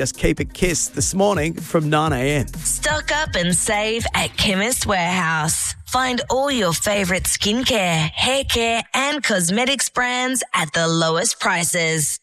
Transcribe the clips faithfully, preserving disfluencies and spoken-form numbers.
Just keep it Kiss this morning from nine a.m. Stock up and save at Chemist Warehouse. Find all your favourite skincare, hair care and cosmetics brands at the lowest prices.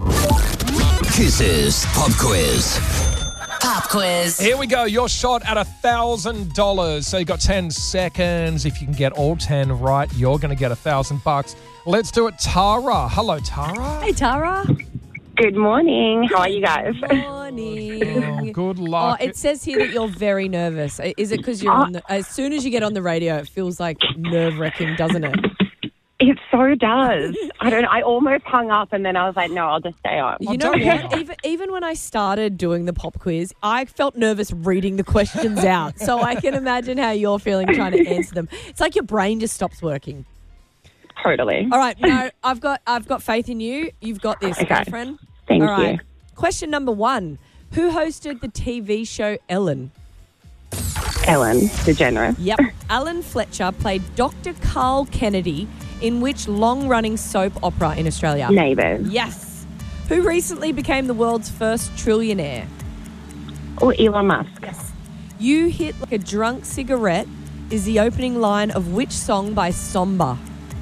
Kiss's Pop Quiz. Pop quiz. Here we go. Your shot at one thousand dollars. So you've got ten seconds. If you can get all ten right, you're going to get one thousand bucks. Let's do it. Tara. Hello, Tara. Hey, Tara. Good morning. How are you guys? Morning. Oh, good Oh, luck. it says here that you're very nervous. Is it because you're on the, as soon as you get on the radio, it feels like nerve-wracking, doesn't it? It so does. I don't know. I almost hung up and then I was like, no, I'll just stay on. You know don't what? worry. Even, even when I started doing the pop quiz, I felt nervous reading the questions out. So I can imagine how you're feeling trying to answer them. It's like your brain just stops working. Totally. All right, no, I've got I've got faith in you. You've got this, Okay. girlfriend. Thank All right. you. Question number one. Who hosted the T V show Ellen? Ellen DeGeneres. Yep. Alan Fletcher played Doctor Carl Kennedy in which long-running soap opera in Australia? Neighbours. Yes. Who recently became the world's first trillionaire? Or Elon Musk. Yes. You hit like a drunk cigarette is the opening line of which song by Somba?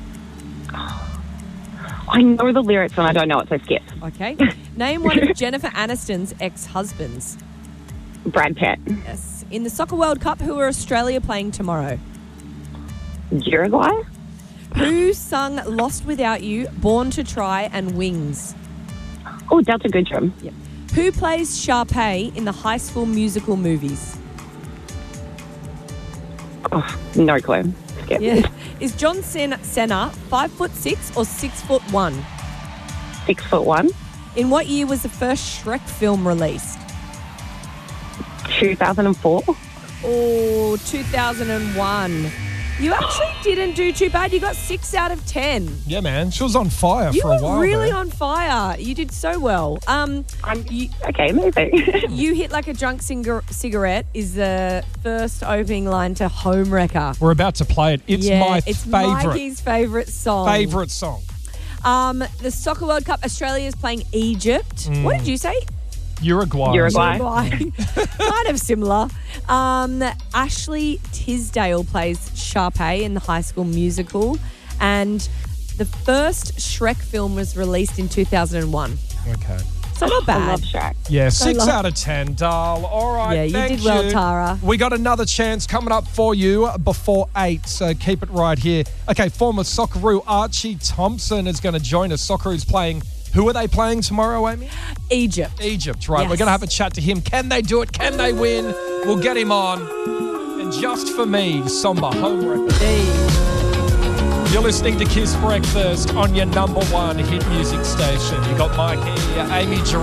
I know the lyrics and I don't know it, so skip. Okay. Name one of Jennifer Aniston's ex-husbands. Brad Pitt. Yes. In the Soccer World Cup, who are Australia playing tomorrow? Uruguay. Who sung Lost Without You, Born to Try and Wings? Oh, Delta Goodrum. Yep. Who plays Sharpay in the High School Musical movies? Oh, no clue. Skip. Yeah. Is John Cena, Cena five foot six or six foot one? Six foot one. In what year was the first Shrek film released? two thousand four. Oh, two thousand one. You actually didn't do too bad. You got six out of ten. Yeah, man. She was on fire You for a were while really there. on fire. You did so well. Um, I'm, you, okay, amazing. you hit like a drunk cigar- cigarette is the first opening line to Homewrecker. We're about to play it. It's yeah, my it's favourite, Mikey's favourite song. favourite song. Um, the Soccer World Cup, Australia is playing Egypt. Mm. What did you say? Uruguay. Uruguay. Uruguay. Kind of similar. Um, Ashley Tisdale plays Sharpay in the High School Musical, and the first Shrek film was released in two thousand one. Okay. So not I bad. love Shrek. Yeah, six love- out of ten, Darl. All right, Yeah, you thank did well, Tara. We got another chance coming up for you before eight, so keep it right here. Okay, former Socceroo Archie Thompson is going to join us. Socceroo's playing. Who are they playing tomorrow, Amy? Egypt. Egypt, right. Yes. We're going to have a chat to him. Can they do it? Can they win? We'll get him on. And just for me, Somba home record. Hey. You're listening to Kiss Breakfast on your number one hit music station. You got Mikey, Amy Gerard.